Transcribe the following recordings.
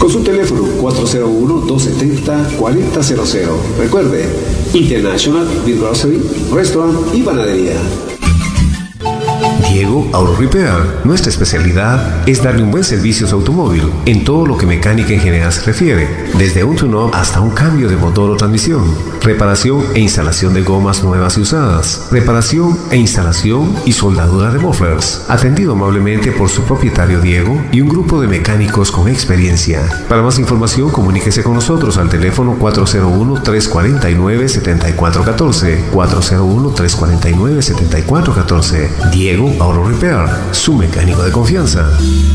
con su teléfono 401-270-4000. Recuerde, International Beer Grocery, Restaurant y Panadería. Diego Auto Repair. Nuestra especialidad es darle un buen servicio a su automóvil en todo lo que mecánica en general se refiere, desde un tune-up hasta un cambio de motor o transmisión, reparación e instalación de gomas nuevas y usadas, reparación e instalación y soldadura de mufflers, atendido amablemente por su propietario Diego y un grupo de mecánicos con experiencia. Para más información, comuníquese con nosotros al teléfono 401-349-7414, 401-349-7414. Diego Auto Repair, su mecánico de confianza.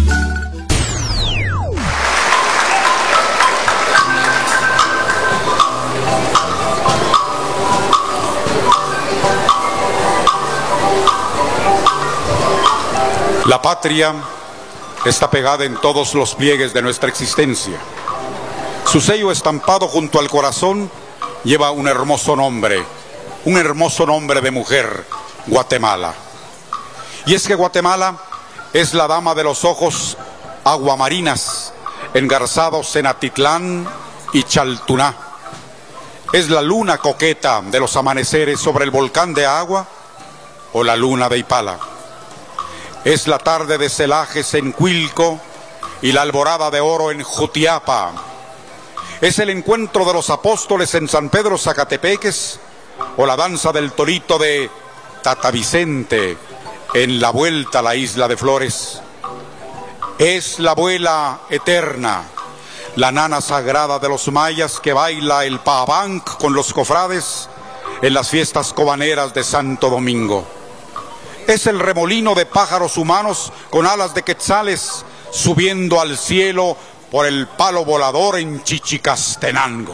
La patria está pegada en todos los pliegues de nuestra existencia. Su sello estampado junto al corazón lleva un hermoso nombre de mujer, Guatemala. Y es que Guatemala es la dama de los ojos aguamarinas, engarzados en Atitlán y Chaltuná. Es la luna coqueta de los amaneceres sobre el volcán de Agua o la luna de Ipala. Es la tarde de celajes en Cuilco y la alborada de oro en Jutiapa. Es el encuentro de los apóstoles en San Pedro Zacatepeques o la danza del torito de Tatavicente en la vuelta a la isla de Flores. Es la abuela eterna, la nana sagrada de los mayas que baila el pabanc con los cofrades en las fiestas cobaneras de Santo Domingo. Es el remolino de pájaros humanos con alas de quetzales subiendo al cielo por el palo volador en Chichicastenango.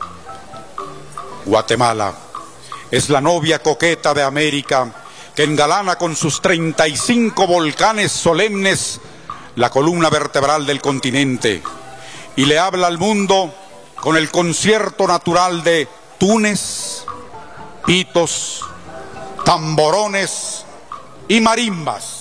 Guatemala es la novia coqueta de América que engalana con sus 35 volcanes solemnes la columna vertebral del continente y le habla al mundo con el concierto natural de tunes, pitos, tamborones y marimbas.